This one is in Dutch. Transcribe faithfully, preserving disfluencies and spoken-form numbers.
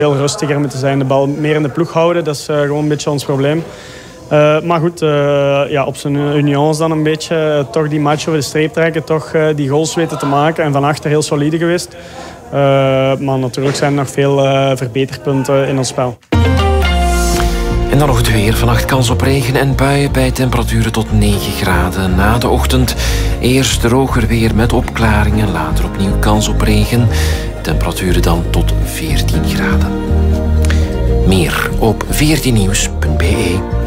Heel rustiger moeten zijn, de bal meer in de ploeg houden. Dat is uh, gewoon een beetje ons probleem. Uh, maar goed, uh, ja, op zijn unions dan een beetje uh, toch die match over de streep trekken. Toch uh, die goals weten te maken en van achter heel solide geweest. Uh, maar natuurlijk zijn er nog veel uh, verbeterpunten in ons spel. En dan nog het weer. Vannacht kans op regen en buien bij temperaturen tot negen graden. Na de ochtend eerst droger weer met opklaringen. Later opnieuw kans op regen. Temperaturen dan tot veertien graden. Meer op veertien nieuws punt be.